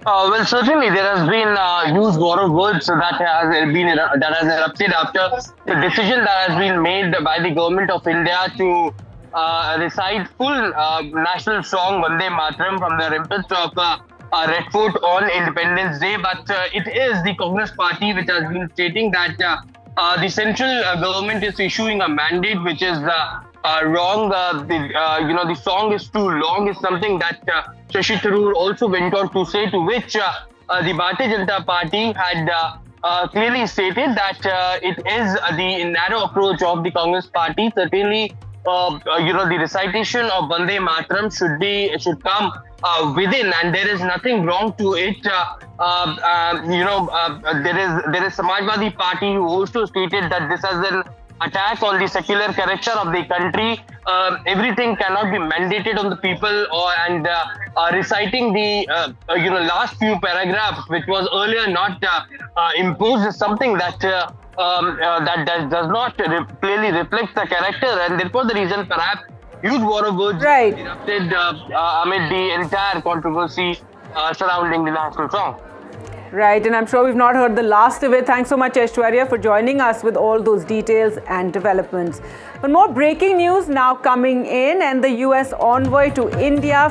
Well, certainly there has been huge war of words that has erupted after the decision that has been made by the government of India to recite full national song Vande Mataram from the ramparts of Red Fort on Independence Day. But it is the Congress Party which has been stating that the central government is issuing a mandate which is wrong. The song is too long. Is something that Shashi Tharoor also went on to say. To which the Bharatiya Janata Party had clearly stated that it is the narrow approach of the Congress Party. Certainly, the recitation of Vande Mataram should come within, and there is nothing wrong to it. There is Samajwadi Party who also stated that this has an attack on the secular character of the country. Everything cannot be mandated on the people, and reciting the last few paragraphs, which was earlier not imposed, is something that that does not clearly reflect the character, and therefore the reason perhaps huge war of words erupted amid the entire controversy surrounding the national song. Right, and I'm sure we've not heard the last of it. Thanks so much, Aishwarya, for joining us with all those details and developments. But more breaking news now coming in, and the US envoy to India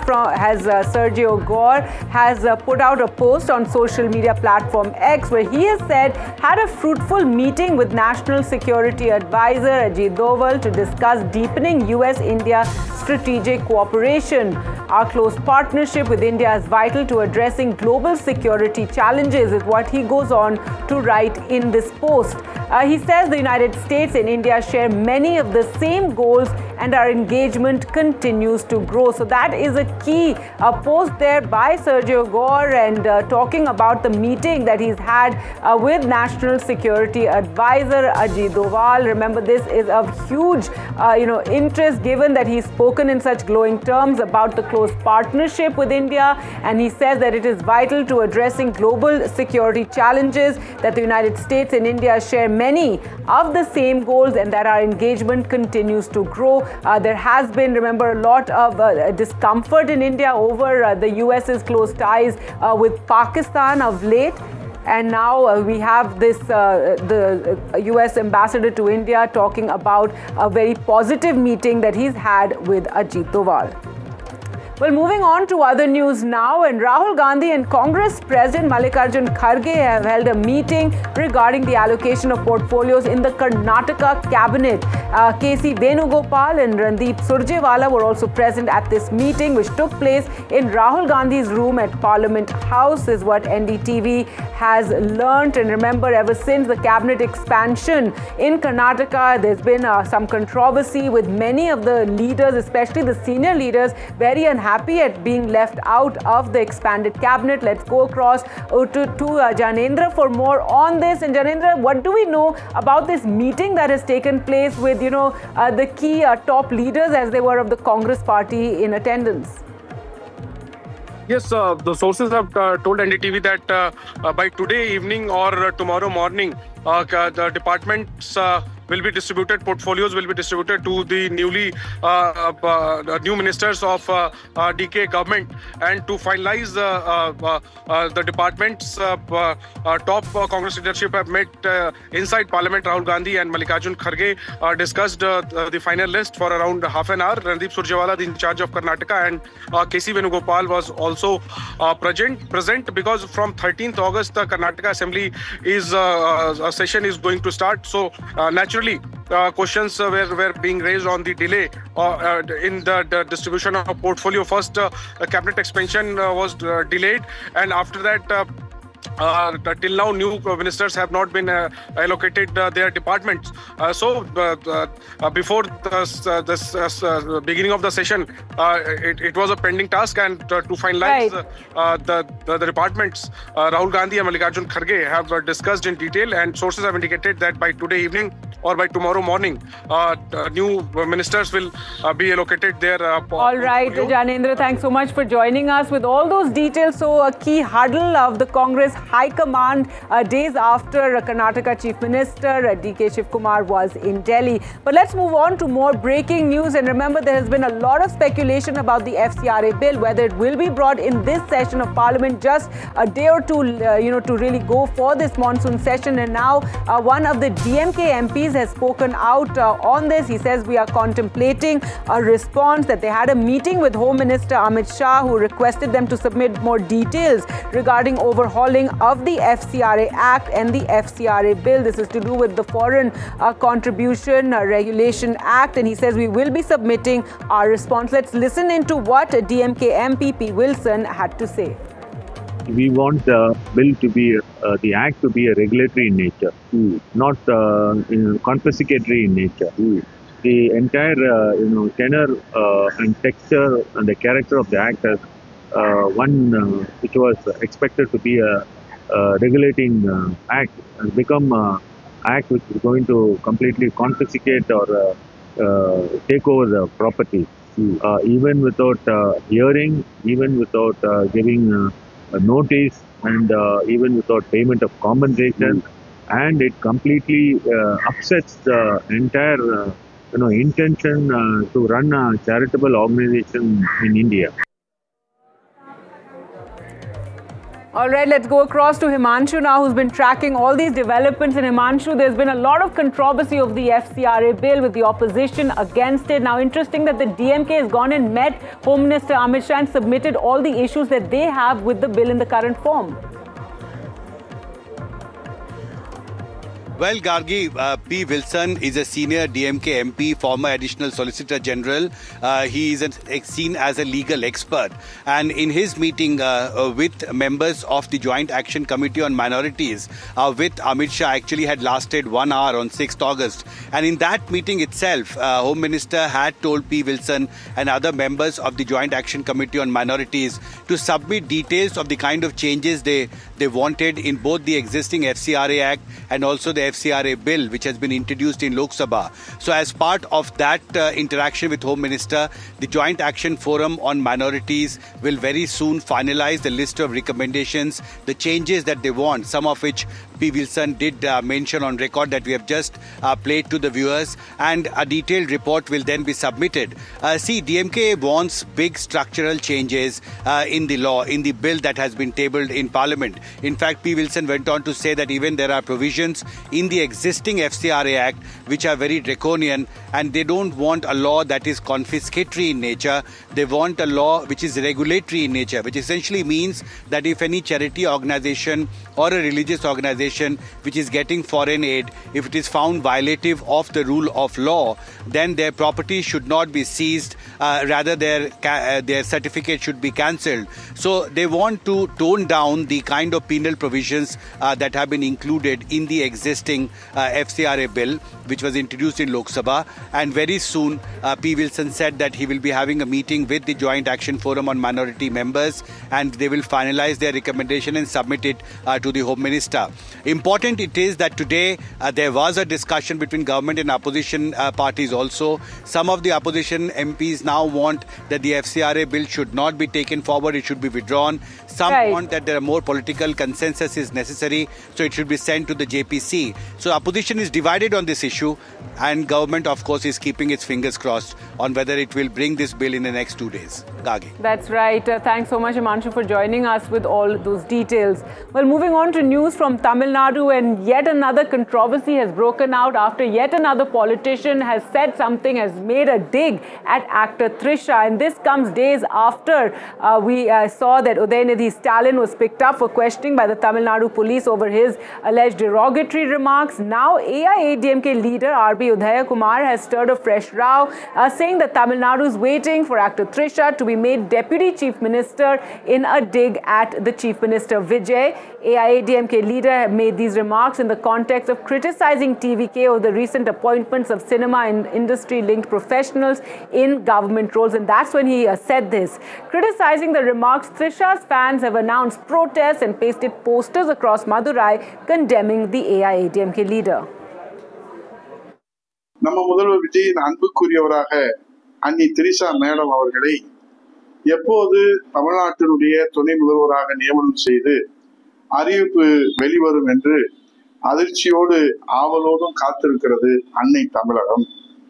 Sergio Gore has put out a post on social media platform X where he has said had a fruitful meeting with National Security Advisor Ajit Doval to discuss deepening US-India strategic cooperation. Our close partnership with India is vital to addressing global security challenges, is what he goes on to write in this post. He says the United States and India share many of the same goals and our engagement continues to grow. So that is a key post there by Sergio Gore, and talking about the meeting that he's had with National Security Advisor Ajit Doval. Remember, this is of huge interest, given that he's spoken in such glowing terms about the close partnership with India, and he says that it is vital to addressing global security challenges, that the United States and India share many of the same goals and that our engagement continues to grow. There has been, remember, a lot of discomfort in India over the US's close ties with Pakistan of late. And now we have this the US ambassador to India talking about a very positive meeting that he's had with Ajit Doval. Well, moving on to other news now, and Rahul Gandhi and Congress President Mallikarjun Kharge have held a meeting regarding the allocation of portfolios in the Karnataka cabinet. KC Venugopal and Randeep Surjewala were also present at this meeting, which took place in Rahul Gandhi's room at Parliament House, is what NDTV has learnt. And remember, ever since the cabinet expansion in Karnataka, there's been some controversy with many of the leaders, especially the senior leaders, very unhappy at being left out of the expanded cabinet. Let's go across to Janendra for more on this. And Janendra, what do we know about this meeting that has taken place with, the key top leaders, as they were, of the Congress party in attendance? Yes, the sources have told NDTV that by today evening or tomorrow morning, the departments will be distributed, portfolios will be distributed to the new ministers of DK government, and to finalize the departments, top Congress leadership have met inside Parliament. Rahul Gandhi and Mallikarjun Kharge discussed the final list for around half an hour. Randeep Surjewala, the in charge of Karnataka, and KC Venugopal was also present because from 13th August the Karnataka Assembly is session is going to start. So naturally, questions were being raised on the delay in the distribution of portfolio. First, cabinet expansion was delayed, and after that, till now, new ministers have not been allocated their departments. So before this beginning of the session, it was a pending task, and to finalize the departments, Rahul Gandhi and Mallikarjun Kharge have discussed in detail, and sources have indicated that by today evening or by tomorrow morning, new ministers will be allocated their all right, Janendra, thanks so much for joining us with all those details. So a key hurdle of the Congress high command days after Karnataka Chief Minister DK Shivakumar was in Delhi. But let's move on to more breaking news. And remember, there has been a lot of speculation about the FCRA bill, whether it will be brought in this session of Parliament, just a day or two, to really go for this monsoon session. And now one of the DMK MPs has spoken out on this. He says we are contemplating a response, that they had a meeting with Home Minister Amit Shah, who requested them to submit more details regarding overhauling of the FCRA Act and the FCRA bill. This is to do with the Foreign Contribution Regulation Act, and he says we will be submitting our response. Let's listen into what DMK MP P. Wilson had to say. We want the bill to be, the act to be a regulatory in nature, not confiscatory in nature. The entire, tenor and texture and the character of the act as one which was expected to be a regulating act has become an act which is going to completely confiscate or take over the property, even without hearing, even without giving a notice, and even without payment of compensation, and it completely upsets the entire intention to run a charitable organization in India. All right, let's go across to Himanshu now, who's been tracking all these developments. And Himanshu, there's been a lot of controversy of the FCRA bill with the opposition against it. Now, interesting that the DMK has gone and met Home Minister Amit Shah and submitted all the issues that they have with the bill in the current form. Well, Gargi, P. Wilson is a senior DMK MP, former Additional Solicitor General. He is seen as a legal expert. And in his meeting with members of the Joint Action Committee on Minorities, with Amit Shah, actually had lasted 1 hour on 6th August. And in that meeting itself, Home Minister had told P. Wilson and other members of the Joint Action Committee on Minorities to submit details of the kind of changes they wanted in both the existing FCRA Act and also the FCRA bill, which has been introduced in Lok Sabha. So as part of that interaction with Home Minister, the Joint Action Forum on Minorities will very soon finalize the list of recommendations, the changes that they want, some of which P. Wilson did mention on record that we have just played to the viewers, and a detailed report will then be submitted. DMK wants big structural changes in the law, in the bill that has been tabled in Parliament. In fact, P. Wilson went on to say that even there are provisions in the existing FCRA Act which are very draconian, and they don't want a law that is confiscatory in nature. They want a law which is regulatory in nature, which essentially means that if any charity organization or a religious organization which is getting foreign aid, if it is found violative of the rule of law, then their property should not be seized, rather their certificate should be cancelled. So they want to tone down the kind of penal provisions that have been included in the existing FCRA bill, which was introduced in Lok Sabha. And very soon, P. Wilson said that he will be having a meeting with the Joint Action Forum on Minority members, and they will finalize their recommendation and submit it to the Home Minister. Important it is that today there was a discussion between government and opposition parties also. Some of the opposition MPs now want that the FCRA bill should not be taken forward, it should be withdrawn. Some want that there are more political consensus is necessary, so it should be sent to the JPC. So opposition is divided on this issue, and government, of course, is keeping its fingers crossed on whether it will bring this bill in the next 2 days. Gagi. That's right. Thanks so much, Himanshu, for joining us with all those details. Well, moving on to news from Tamil Nadu, and yet another controversy has broken out after yet another politician has said something, has made a dig at actor Trisha. And this comes days after we saw that Udayanidhi Stalin was picked up for questioning by the Tamil Nadu police over his alleged derogatory remarks. Now, AIADMK leader RB Udaya Kumar has stirred a fresh row, saying that Tamil Nadu is waiting for actor Trisha to be made Deputy Chief Minister in a dig at the Chief Minister Vijay. AIADMK leader made these remarks in the context of criticizing TVK over the recent appointments of cinema and industry-linked professionals in government roles, and that's when he said this. Criticizing the remarks, Trisha's fans have announced protests and pasted posters across Madurai condemning the AIADMK leader. நம்ம முதல்வர் விஜயின் அன்புக்குரியவராக அன்னி Trisha madam அவர்களை எப்போது தமிழ்நாட்டினுடைய துணை முதல்வராக நியமனம் செய்து அறிவிப்பு வெளிவரும் என்று அதிர்ச்சியோடு ஆவலோடும் காத்திருக்கிறது அன்னை தமிழகம்.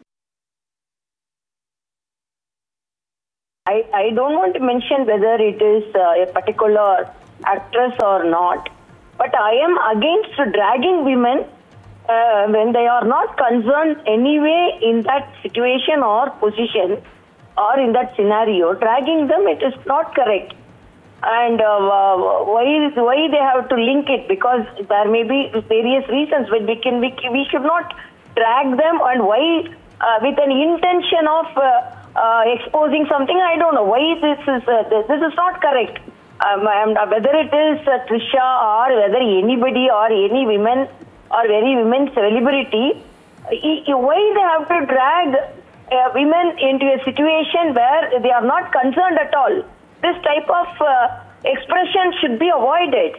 I don't want to mention whether it is a particular actress or not, but I am against dragging women when they are not concerned anyway in that situation or position or in that scenario. Dragging them, it is not correct. And why they have to link it? Because there may be various reasons, but we should not drag them. And why with an intention of exposing something? I don't know why this is not correct. Whether it is Trisha or whether anybody or any women or very women celebrity, why they have to drag women into a situation where they are not concerned at all? This type of expression should be avoided.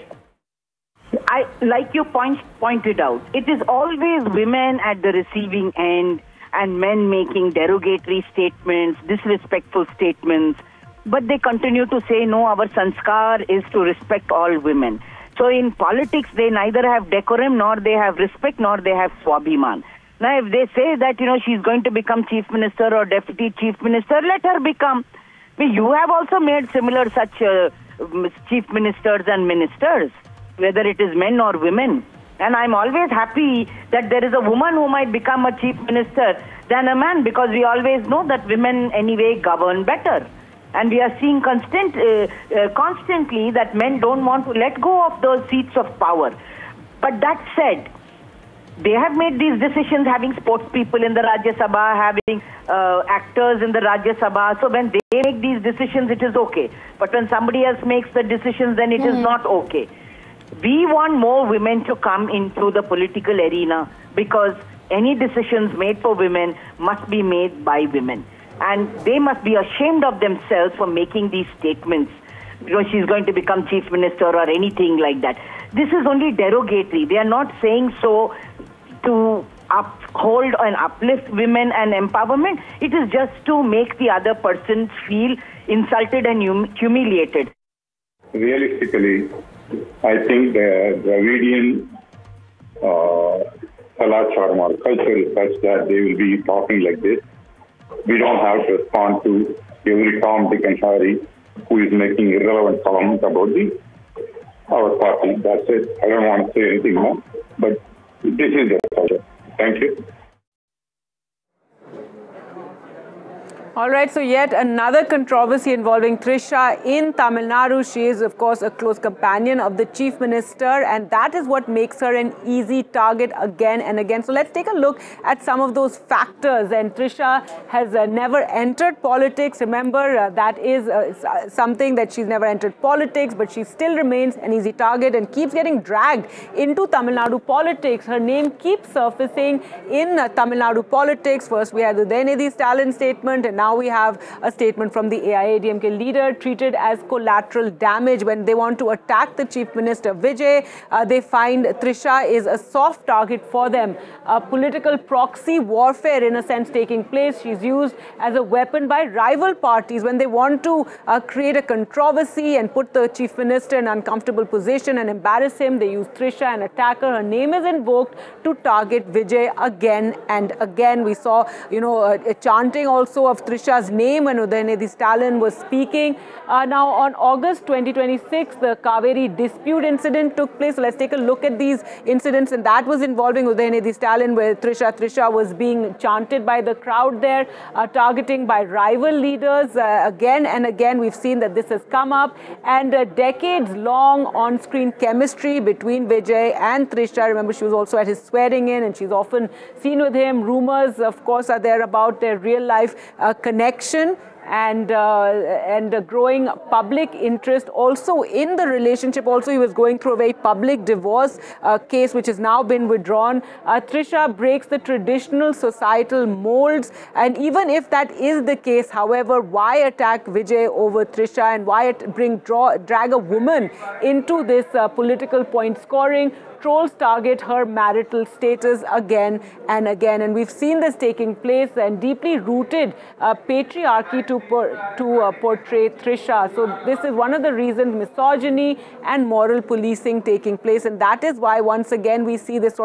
Like you pointed out, it is always women at the receiving end and men making derogatory statements, disrespectful statements, but they continue to say, no, our sanskar is to respect all women. So in politics, they neither have decorum, nor they have respect, nor they have swabhiman. Now, if they say that, she's going to become chief minister or deputy chief minister, let her become. You have also made similar such chief ministers and ministers, whether it is men or women. And I'm always happy that there is a woman who might become a chief minister than a man, because we always know that women anyway govern better. And we are seeing constantly that men don't want to let go of those seats of power. But that said, they have made these decisions, having sports people in the Rajya Sabha, having actors in the Rajya Sabha. So when they make these decisions, it is okay. But when somebody else makes the decisions, then it is not okay. We want more women to come into the political arena, because any decisions made for women must be made by women. And they must be ashamed of themselves for making these statements. She's going to become chief minister or anything like that. This is only derogatory. They are not saying so to uphold and uplift women and empowerment. It is just to make the other person feel insulted and humiliated. Realistically, I think the Dravidian Kalacharam or culture is such that they will be talking like this. We don't have to respond to every Tom, Dick and Harry who is making irrelevant comments about our party. That's it. I don't want to say anything more, but this is the culture. Thank you. All right, so yet another controversy involving Trisha in Tamil Nadu. She is, of course, a close companion of the Chief Minister, and that is what makes her an easy target again and again. So let's take a look at some of those factors. And Trisha has never entered politics. Remember, that is something that she's never entered politics, but she still remains an easy target and keeps getting dragged into Tamil Nadu politics. Her name keeps surfacing in Tamil Nadu politics. First, we had the Udayanidhi Stalin statement, and now we have a statement from the AIADMK leader, treated as collateral damage when they want to attack the Chief Minister Vijay. They find Trisha is a soft target for them. Political proxy warfare, in a sense, taking place. She's used as a weapon by rival parties when they want to create a controversy and put the Chief Minister in an uncomfortable position and embarrass him. They use Trisha and attack her. Her name is invoked to target Vijay again and again. We saw, a chanting also of Trisha's name when Udayanidhi Stalin was speaking. Now, on August 2026, the Kaveri dispute incident took place. So let's take a look at these incidents, and that was involving Udayanidhi Stalin, where Trisha was being chanted by the crowd there, targeting by rival leaders. Again and again, we've seen that this has come up, and decades-long on-screen chemistry between Vijay and Trisha. Remember, she was also at his swearing-in, and she's often seen with him. Rumors, of course, are there about their real-life connection and growing public interest also in the relationship. Also, he was going through a very public divorce case, which has now been withdrawn. Trisha breaks the traditional societal molds, and even if that is the case, however, why attack Vijay over Trisha, and why drag a woman into this political point scoring? trolls target her marital status again and again. And we've seen this taking place, and deeply rooted patriarchy to portray Trisha. So this is one of the reasons, misogyny and moral policing taking place. And that is why once again we see this sort